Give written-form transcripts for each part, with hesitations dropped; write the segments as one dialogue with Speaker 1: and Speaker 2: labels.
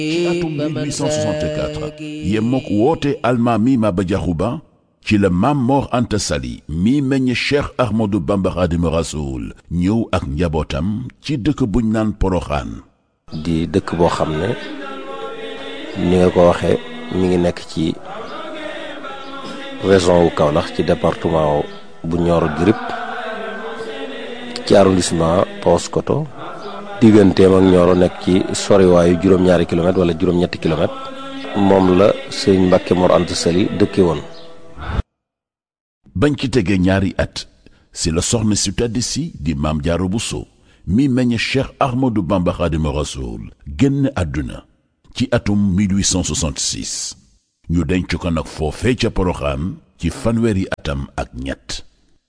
Speaker 1: ci atum 1864 yemmook woote almaami Maba Diakhou Ba ci la Maam Mor Anta Sali mi meññ Cheikh Ahmadou Bamba Khadimu Rasoul ñëw ak njabootam ci dëkk buñ naan Poroxaan.
Speaker 2: di dëkk boo xam ne ni nga ko waxee mi ngi nekk ci région wu Kaolack ci département bu Nioro du Rip ci arrondissement Paoskoto digganteem ak Nioro nekk ci soriwaayu juróom-ñaari kilomètre wala juróom-ñetti kilomètre moom la sëñ Mbàkke Mor Anta Sali dëkke woon.
Speaker 1: bañ ci tegee ñaari at si la soxna si tedd si di Maam Jaara Buso mi meññ Cheikh Ahmadou Bamba Khadimu Rasoul génn àdduna ci atum 1866 ñu denc ko nag foofee ca Poroxaan ci fanweeri atam ak ñett.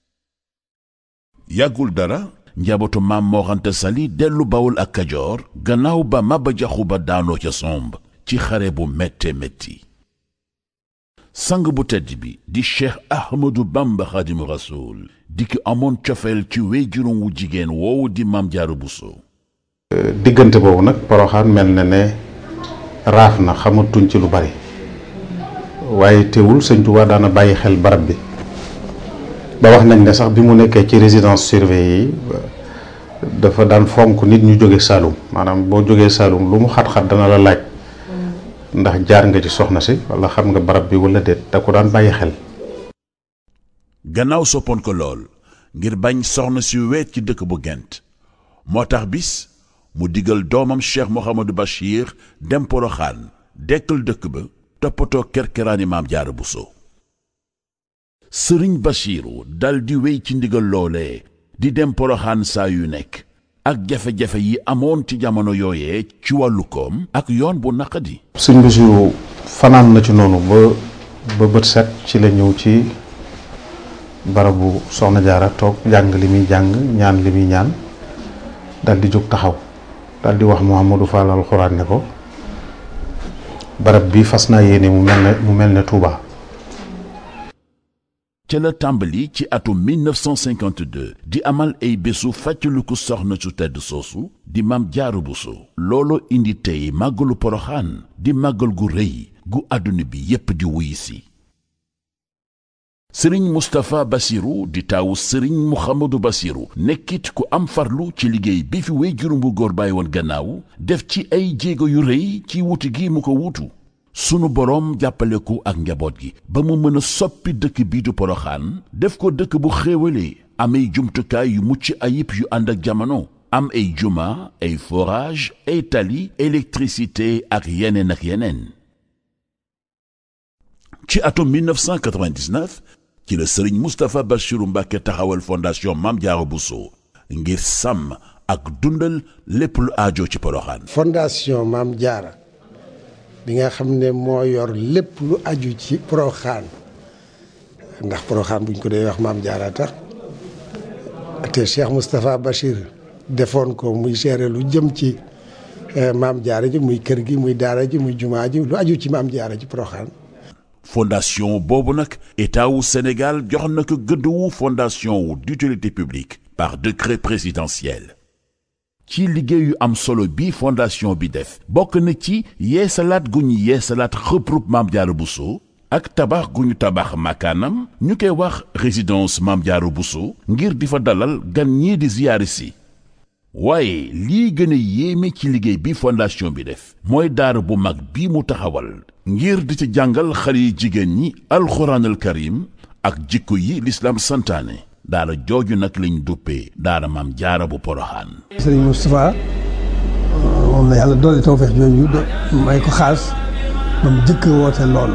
Speaker 1: yàggul dara njabootu Maam Mor Anta Sali dellu Bawol ak Kajoor gannaaw ba Maba Diakhou Ba daanoo ca somb ci xare bu métte métti. sang bu tedd bi di Cheikh Ahmadou Bamba Khadimu Rasoul di ki amoon cofeel ci wéyjuróom wu jigéen woowu di Maam Jaara Buso.
Speaker 3: diggante boobu nag Poroxaan mel na ne raaf na xamatuñ ci lu bari waaye teewul sëñ Tuubaa daana bàyyi xel barab bi ba wax nañ ne sax bi mu nekkee ci résidence surveillée yi dafa daan fonk nit ñu jóge Saalum maanaam boo jógee Saalum lu mu xat-xat dana la laaj ndax jaar nga ci soxna si wala xam nga barab bi wala déet da ko daan bàyyi xel.
Speaker 1: gannaaw soppoon ko lool ngir bañ soxna si weet ci dëkk bu Gent moo tax bis mu digal doomam Cheikh Mouhamadou Bachir dem Poroxaan dekkal dëkk ba toppatoo kerkeraani Maam Jaara Buso. sëriñ Bachiru dal di wéy ci ndigal loolee di dem Poroxaan saa yu nekk ak jafe-jafe yi amoon ci jamono yooyee ci wàllu koom ak yoon bu naqadi.
Speaker 3: sëñ Bachiru fanaan na ci noonu ba bët set ci la ñëw ci barabu soxna Jaara toog jàng li muy jàng ñaan li muy ñaan dal di jóg taxaw dal di wax Mouhamadou Fall alxuraan ne ko barab bi fas naa yéene mu mel ne Touba.
Speaker 1: ca la tàmbali ci atum 1952 di amal ay bésu fàttaliku soxna su tedd soosu di Maam Jaara Buso. looloo indi tey màggalu Poroxaan di màggal gu rëy gu àdduna bi yépp di wuy si. sëriñ Moustapha Bassirou di taawu sëriñ Mouhamadou Bassirou nekkit ku am farlu ci liggéey bi fi wéyjuram bu góor bàyyi woon gannaaw def ci ay jéego yu rëy ci wuti gi mu ko wuutu. sunu boroom jàppale ko ak njaboot gi ba mu mën a soppi dëkk bii du Poroxaan def ko dëkk bu xéewalee am ay jumtukaay yu mucc ayib yu ànd ak jamono am ay juma ay forage ay tali électricité ak yeneen. ci atum 1999 ci la sëriñ Moustapha Bassirou Mbacké taxawal fondation Maam Jaara Buso ngir sàmm ak dundal lépp lu aajo ci Poroxaan.
Speaker 4: fondation Maam Jaara bi nga xam ne moo yor lépp lu aju ci Poroxaan ndax Poroxaan buñ ko dee wax Maam Jaara tax te Cheikh Moustapha Bachir defoon ko muy gérer lu jëm ci Maam Jaara ji muy kër gi muy daara ji muy jumaa ji lu aju ci Maam Jaara ci Poroxaan.
Speaker 1: fondation boobu nag état wu Sénégal jox na ko gëdd wu fondation wu d'utilité publique par décret présidentiel. ci liggéey yu am solo bi fondation bi def bokk na ci yeesalaat gu ñu yeesalaat xëprub Maam Jaara Buso ak tabax gu ñu tabax makaanam ñu koy wax résidence Maam Jaara Buso ngir di fa dalal gan ñii di ziyaari si. waaye lii gën a yéeme ci liggéey bi fondation bi def mooy daara bu mag bi mu taxawal ngir di ci jàngal xale yi jigéen ñi alxuraanal karim ak jikko yi lislaam santaane. daara jooju nag lañ duppee daara Maam Jaara bu Poroxaan.
Speaker 5: sëriñ Moustapha moom la yàlla doole tawfeex jooju may ko xaas ba mu jëkk woote loolu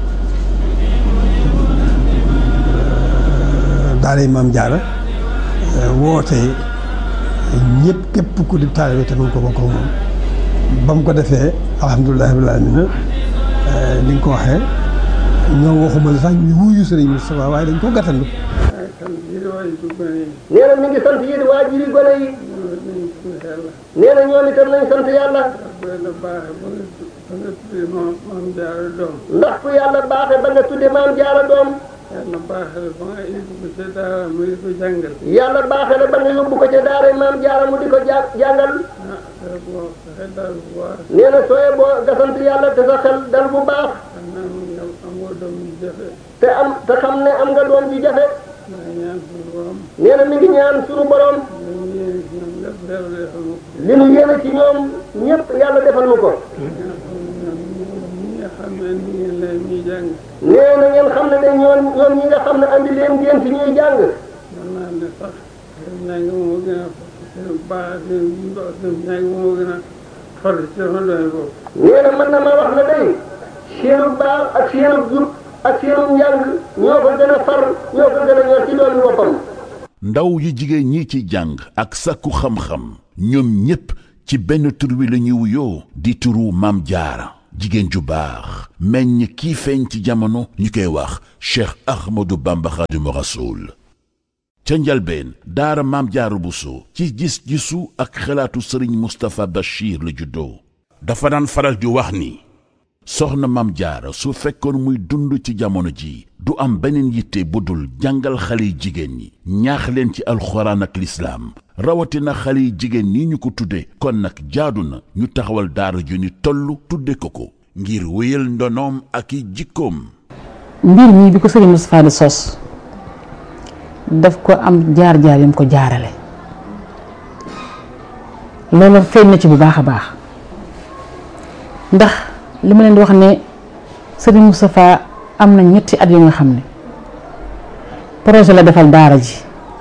Speaker 5: daara Maam Jaara woote ñëpp képp ku di taalibe te mën ko bokk moom ba mu ko defee alhamdulilah rabbil aalamiina ni nga ko waxee ñoo waxuma la sax ñu wuyu sëriñ Moustapha waaye dañ ko gàttandu.
Speaker 6: nee na mi ngi sant yéen waajuri gone yi nee na ñoom itam nañ sant yàlla ndax ku yàlla baaxe ba nga tudde Maam Jaara doom
Speaker 7: yàlla baaxee la ba nga yóbbu ko ca daara mu di ko jàngal.
Speaker 6: yàlla baaxee la ba nga yóbbu ko ca daara Maam Jaara mu di ko jàngal. nee na sooy boo nga sant yàlla te sa xel dal bu baax te xam ne am nga doom ji jafe nee na mi ngi ñaan suñu borom li nu yéene ci ñoom ñëpp yàlla defal nu ko nee na ngeen xam ne de ñoom ñi nga xam ne andi leen ngeen fi ñuy jàng nee na mën na ma wax na day seenu baax ak seenu jub ak seenu njàng ñoo ko gën a far ñoo ko gën a ñor ci doon boppam.
Speaker 1: ndaw yi jigéen ñi ci jàng ak sakku xam-xam ñoom ñépp ci benn tur wi la ñuy wuyoo di turu Maam Jaara jigéen ju baax meññ kii feeñ ci jamono ñu koy wax Cheikh Ahmadou Bamba Khadimu Rasoul ca njalbeen daara Maam Jaara Buso ci gis-gisu ak xalaatu sëriñ Moustapha Bachir la juddoo dafa daan faral di wax ni soxna Maam Jaara su fekkoon muy dund ci jamono ji du am beneen yitte bu dul jàngal xale yi jigéen ñi ñaax leen ci alxuraan ak lislaam rawatina xale yi jigéen ñi ñu ko tudde kon nag jaadu na ñu taxawal daara ju ni toll tudde ko ngir wéyal ndonoom ak i jikkoom.
Speaker 8: mbir mi bi ko sëriñ Moustapha di sos daf ko am jaar-jaar yam ko jaarale loolu feeñ na ci bu baax a baax ndax li ma leen di wax ne sëriñ Moustapha am na ñetti at yu nga xam ne projet la defal daara ji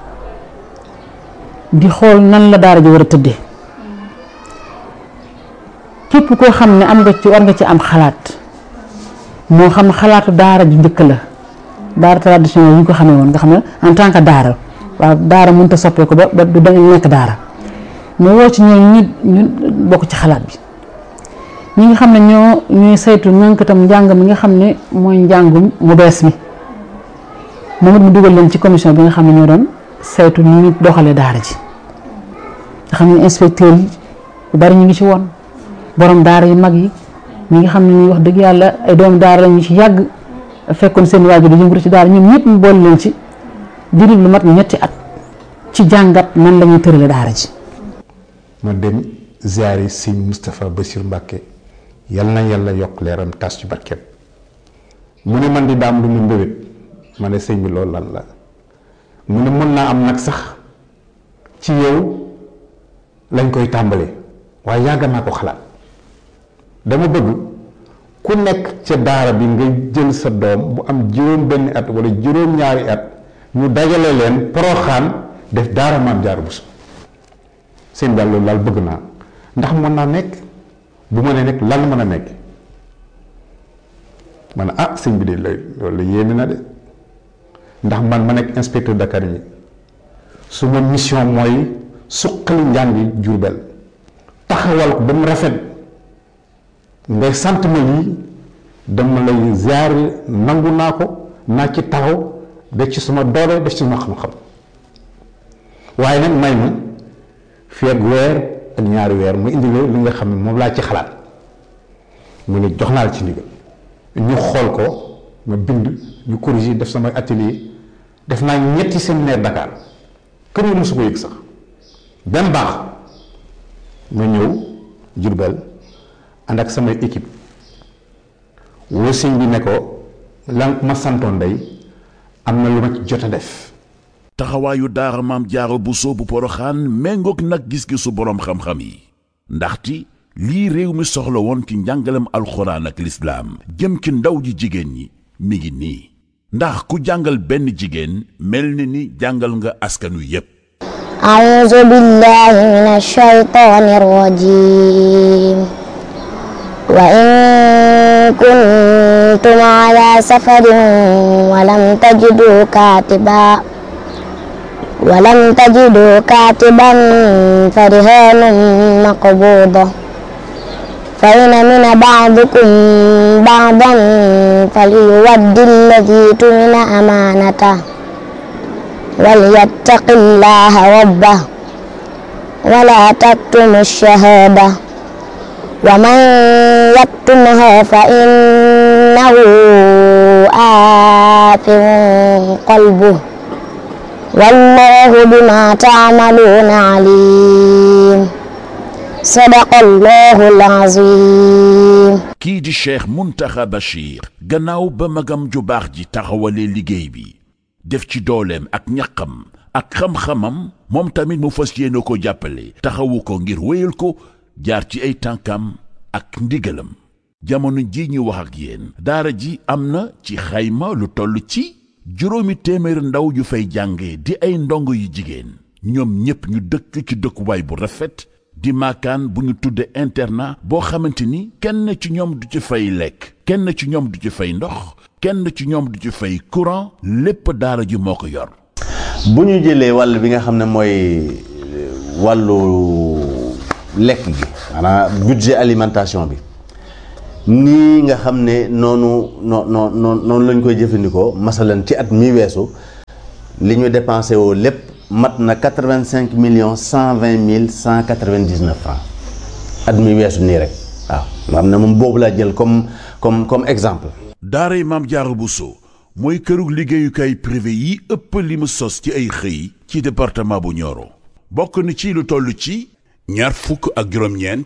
Speaker 8: di xool nan la daara ji war a tëddee képp koo xam ne war nga ci am xalaat moo xam xalaatu daara ju njëkk la daara traditionnel yi ñu ko xamee woon nga xam ne en tant que daara waaw daara mënut a soppeeku ba du da nekk daara mu woo ci ñooñu ñu bokk ci xalaat bi ñi nga xam ne ñooy saytu ñànkatam njàng mi nga xam ne mooy njàngum mu bees mi moom it mu dugal leen ci commission bi nga xam ne ñoo doon saytu ni ñu doxalee daara ji nga xam ne inspecteur yi yu bari ñu ngi ci woon borom daara yu mag yi ñi nga xam ne ñuy wax dëgg yàlla ay doomu daara la ñu ci yàgg fekkoon seen waajur di yëngatu ci daara ñoom ñëpp mu boole leen ci diiru lu mat ñetti at ci jàngat nan la ñuy tërale daara ji.
Speaker 9: ma dem ziyaari sëñ Moustapha Bassirou Mbacké yal na yàlla yokk leeram tas ci barkeem mu ne man di daam lu mu mbébét ma ne sëñ bi loolu lan la mu ne mën naa am nag sax ci yow lañ koy tàmbalee waaye yàgg naa ko xalaat dama bëgg ku nekk ca daara bi nga jël sa doom bu am juróom benn at wala juróom ñaari at ñu dajale leen Poroxaan def daara Maam Jaara Buso seen daal loolu daal bëgg naa ndax mën naa nekk bu ma nee nekk lan mën a nekk ma ne ah sëñ bi de loolu yéeme na de ndax man ma nekk inspecteur d'académie su ma mission mooy suqali njàngi Jurbel taxawal ko ba mu rafet ngay sant ma lii dama lay ziar nangu naa ko naa ci taxaw def ci suma doole def ci suma xam-xam waaye nag may ma fii ak weer ak ñaari weer mu indi li nga xam ne moom laa ci xalaat mu ne jox naa la ci ndigal ñu xool ko ma bind ñu corriger def sama atelier def naa ñetti séminaire Dakar kër yi mosu ko yëg sax benn baax ma ñëw Jurbel ànd ak samay équipe woo sëñ bi ne ko lan ma santoon day am na lu ma ci jot a def.
Speaker 1: taxawaayu daara Maam Jaara Buso bu Poroxaan méngoog nag gis-gisu boroom xam-xam yi ndaxte lii réew mi soxla woon ci njàngalem alxuraan ak lislaam jëm ci ndaw ji jigéen ñi mi ngi nii ndax ku jàngal benn jigéen mel ni jàngal nga askan wi yépp.
Speaker 10: a'uuzu billaahi mina shaytaani rajiim wa in kuntum alaa safarin ولم تجدوا كاتبا فرهان مقبوضة فإن من بعضكم بعضا فليؤد الذي اؤتمن أمانته وليتق الله ربه ولا تكتموا الشهادة ومن يكتمها فإنه آثم قلبه والله بما تعملون عليم sadaqallahul azim.
Speaker 1: kii di Cheikh Mountakha Bachir gannaaw ba magam ju baax ji taxawalee liggéey bi def ci dooleem ak ñaqam ak xam-xamam moom tamit mu fas yéene ko jàppale taxawu ko ngir wéyal ko jaar ci ay tànkam ak ndigalam. jamono ji ñu wax ak yéen daara ji am na ci xayma lu toll ci 700 ndaw yu fay jànge di ay ndongo yu jigéen ñoom ñépp ñu dëkk ci dëkkuwaay bu rafet di maakaan bu ñu tudde internat boo xamante ni kenn ci ñoom du ci fay lekk kenn ci ñoom du ci fay ndox kenn ci ñoom du ci fay courant lépp daara ji moo ko yor.
Speaker 11: bu ñu jëlee wàll bi nga xam ne mooy wàllu lekk gi maanaam budget alimentation bi nii nga xam ne noonu lañ koy jëfandikoo masalan ci at mi weesu li ñu dépensé woo lépp mat na 85,120,199 francs at mi weesu nii rek waaw nga xam ne moom boobu laa jël comme exemple.
Speaker 1: daaray Maam Jaara Buso mooy kërug liggéeyukaay privé yi ëpp li mu sos ci ay xëy ci département bu Nioro bokk na ci lu toll ci 29